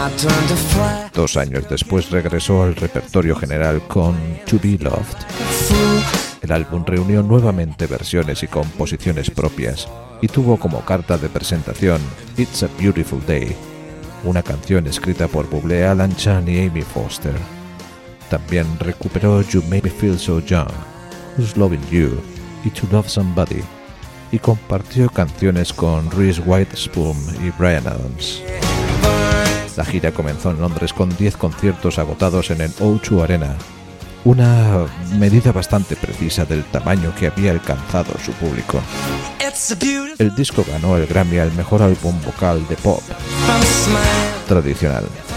2 años después regresó al repertorio general con To Be Loved. El álbum reunió nuevamente versiones y composiciones propias y tuvo como carta de presentación It's a Beautiful Day, una canción escrita por Bublé, Alan Chan y Amy Foster. También recuperó You Make Me Feel So Young, Who's Loving You y To Love Somebody, y compartió canciones con Reese Witherspoon y Bryan Adams. La gira comenzó en Londres con 10 conciertos agotados en el O2 Arena, una medida bastante precisa del tamaño que había alcanzado su público. El disco ganó el Grammy al mejor álbum vocal de pop tradicional.